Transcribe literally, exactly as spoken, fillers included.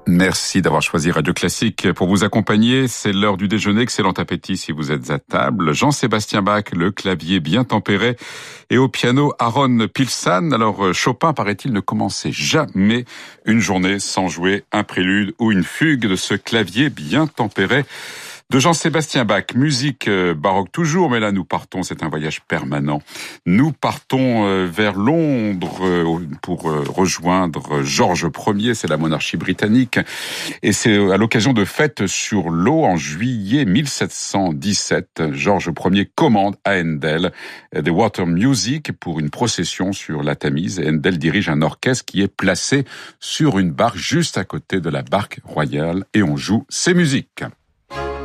Merci d'avoir choisi Radio Classique pour vous accompagner. C'est l'heure du déjeuner. Excellent appétit si vous êtes à table. Jean-Sébastien Bach, le clavier bien tempéré, et au piano Aaron Pilsan. Alors Chopin, paraît-il, ne commençait jamais une journée sans jouer un prélude ou une fugue de ce clavier bien tempéré de Jean-Sébastien Bach. Musique baroque toujours, mais là nous partons, c'est un voyage permanent. Nous partons vers Londres pour rejoindre Georges Ier, c'est la monarchie britannique, et c'est à l'occasion de fêtes sur l'eau en juillet mille sept cent dix-sept. Georges Ier commande à Handel des Water Music pour une procession sur la Tamise, et Handel dirige un orchestre qui est placé sur une barque juste à côté de la barque royale, et on joue ces musiques.